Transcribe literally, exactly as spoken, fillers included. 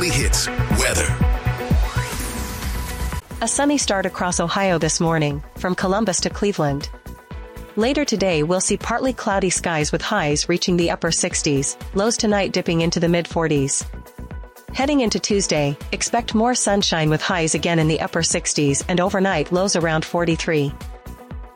Weekly Hits weather. A sunny start across Ohio this morning, from Columbus to Cleveland. Later today we'll see partly cloudy skies with highs reaching the upper sixties, lows tonight dipping into the mid forties. Heading into Tuesday, expect more sunshine with highs again in the upper sixties and overnight lows around forty-three.